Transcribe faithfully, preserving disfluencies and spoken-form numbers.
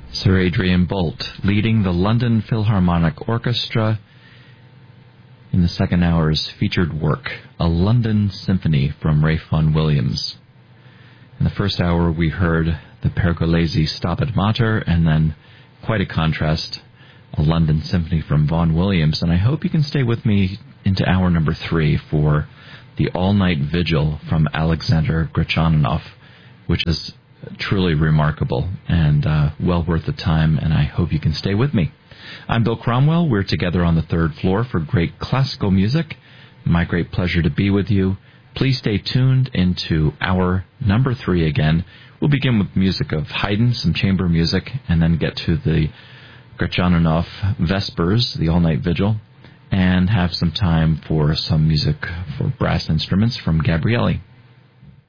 Sir Adrian Boult, leading the London Philharmonic Orchestra in the second hour's featured work, A London Symphony from Ralph Vaughan Williams. In the first hour, we heard the Pergolesi Stabat Mater, and then, quite a contrast, A London Symphony from Vaughan Williams. And I hope you can stay with me into hour number three for the all-night vigil from Alexander Grachaninov, which is truly remarkable and uh, well worth the time, and I hope you can stay with me. I'm Bill Cromwell. We're together on the third floor for great classical music. My great pleasure to be with you. Please stay tuned into hour number three again. We'll begin with music of Haydn, some chamber music, and then get to the Grachaninov Vespers, the all-night vigil, and have some time for some music for brass instruments from Gabrieli.